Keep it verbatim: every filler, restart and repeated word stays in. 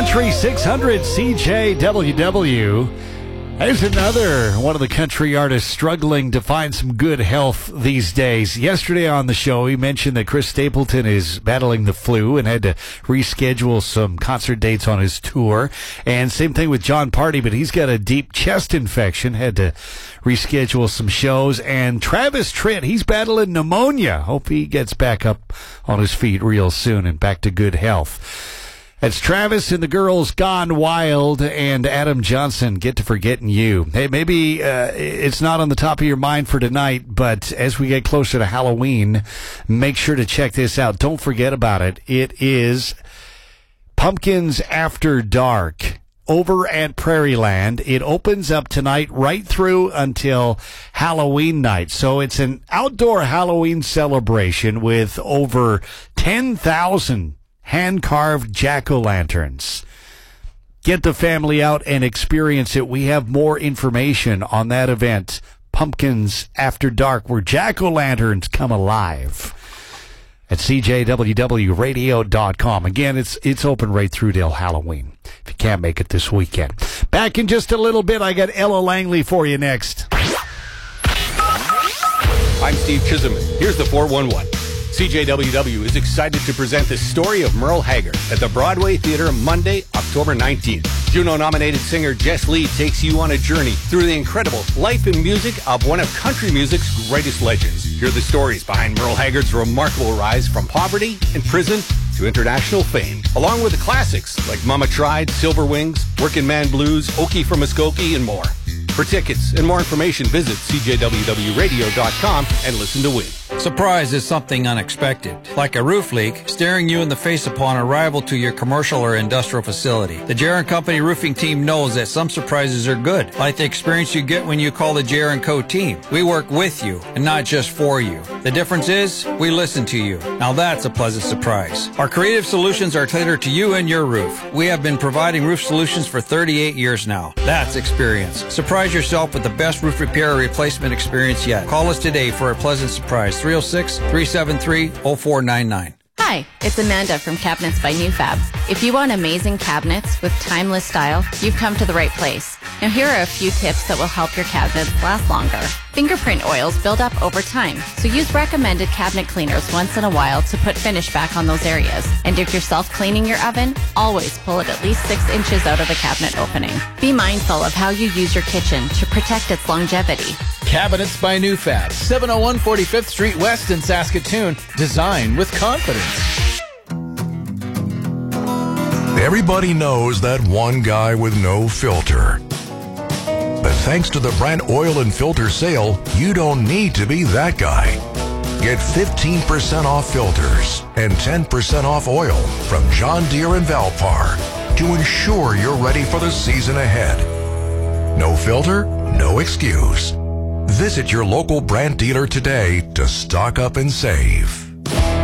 Country six hundred C J W W. There's another one of the country artists struggling to find some good health these days. Yesterday on the show, he mentioned that Chris Stapleton is battling the flu and had to reschedule some concert dates on his tour. And same thing with John Party, but he's got a deep chest infection, had to reschedule some shows. And Travis Tritt, he's battling pneumonia. Hope he gets back up on his feet real soon and back to good health. It's Travis and the Girls Gone Wild and Adam Johnson, Get to Forgetting You. Hey, maybe uh, it's not on the top of your mind for tonight, but as we get closer to Halloween, make sure to check this out. Don't forget about it. It is Pumpkins After Dark over at Prairieland. It opens up tonight right through until Halloween night. So it's an outdoor Halloween celebration with over ten thousand hand-carved jack-o'-lanterns. Get the family out and experience it. We have more information on that event, Pumpkins After Dark, where jack-o'-lanterns come alive, at C J W W radio dot com. Again, it's it's open right through till Halloween, if you can't make it this weekend. Back in just a little bit, I got Ella Langley for you next. I'm Steve Chisholm. Here's the four one one. C J W W is excited to present the story of Merle Haggard at the Broadway Theater Monday, October nineteenth. Juno-nominated singer Jess Lee takes you on a journey through the incredible life and music of one of country music's greatest legends. Hear the stories behind Merle Haggard's remarkable rise from poverty and prison to international fame, along with the classics like Mama Tried, Silver Wings, Working Man Blues, Okie from Muskogee, and more. For tickets and more information, visit C J W W radio dot com and listen to win. Surprise is something unexpected, like a roof leak staring you in the face upon arrival to your commercial or industrial facility. The J R and Company roofing team knows that some surprises are good, like the experience you get when you call the J R and Co team. We work with you and not just for you. The difference is we listen to you. Now that's a pleasant surprise. Our creative solutions are tailored to you and your roof. We have been providing roof solutions for thirty-eight years now. That's experience. Surprise yourself with the best roof repair or replacement experience yet. Call us today for a pleasant surprise. three oh six, three seven three, oh four nine nine. Hi, it's Amanda from Cabinets by New Fab. If you want amazing cabinets with timeless style, you've come to the right place. Now here are a few tips that will help your cabinets last longer. Fingerprint oils build up over time, so use recommended cabinet cleaners once in a while to put finish back on those areas. And if you're self-cleaning your oven, always pull it at least six inches out of the cabinet opening. Be mindful of how you use your kitchen to protect its longevity. Cabinets by New Fab, seven oh one forty-fifth Street West in Saskatoon. Design with confidence. Everybody knows that one guy with no filter. But thanks to the Brandt Oil and Filter sale, you don't need to be that guy. Get fifteen percent off filters and ten percent off oil from John Deere and Valpar to ensure you're ready for the season ahead. No filter, no excuse. Visit your local Brandt dealer today to stock up and save.